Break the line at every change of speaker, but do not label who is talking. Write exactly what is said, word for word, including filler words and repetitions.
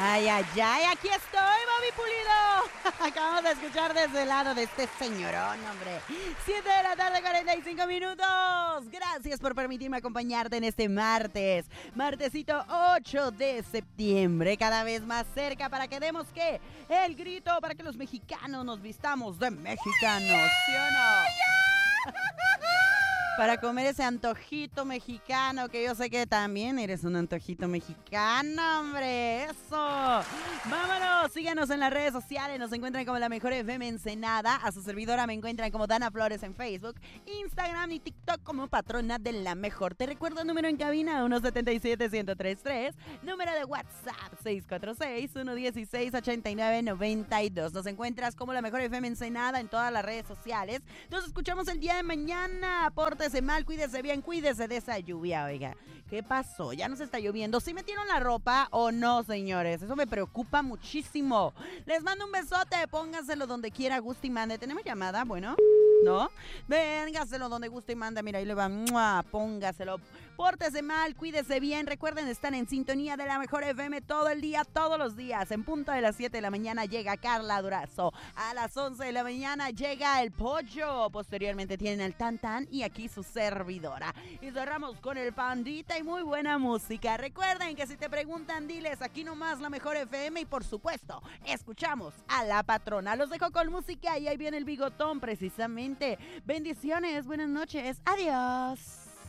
Ay, ay, ay, aquí estoy, Bobby Pulido. Acabamos de escuchar desde el lado de este señorón, hombre. siete de la tarde, cuarenta y cinco minutos. Gracias por permitirme acompañarte en este martes. Martesito ocho de septiembre, cada vez más cerca para que demos, ¿qué? El grito para que los mexicanos nos vistamos de mexicanos, ¿sí o no? Para comer ese antojito mexicano, que yo sé que también eres un antojito mexicano, hombre. ¡Eso! ¡Vámonos! Síganos en las redes sociales. Nos encuentran como La Mejor F M Ensenada. A su servidora me encuentran como Dana Flores en Facebook, Instagram y TikTok como Patrona de La Mejor. Te recuerdo el número en cabina, uno siete siete, uno cero tres tres. Número de WhatsApp, seis cuatro seis, uno uno seis, ocho nueve nueve dos. Nos encuentras como La Mejor F M Ensenada en todas las redes sociales. Nos escuchamos el día de mañana. Pórtese mal, cuídese bien, cuídese de esa lluvia, oiga. ¿Qué pasó? ¿Ya nos está lloviendo? ¿Sí metieron la ropa o no, señores? Eso me preocupa muchísimo. Les mando un besote, pónganselo donde quiera, guste y mande. ¿Tenemos llamada? Bueno, ¿no? Véngaselo donde guste y mande. Mira, ahí le va. ¡Mua! Póngaselo. Pórtese mal, cuídese bien. Recuerden, están en sintonía de La Mejor F M todo el día, todos los días. En punto de las siete de la mañana llega Carla Durazo. A las once de la mañana llega El Pollo. Posteriormente tienen el Tan Tan y aquí su servidora. Y cerramos con el Pandita y muy buena música. Recuerden que si te preguntan, diles aquí nomás La Mejor F M y por supuesto, escuchamos a La Patrona. Los dejo con música y ahí viene el bigotón precisamente. Bendiciones, buenas noches, adiós.